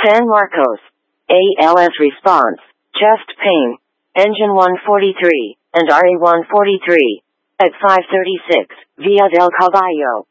San Marcos. ALS response. Chest pain. Engine 143, and RE 143. At 5:36, Via del Caballo.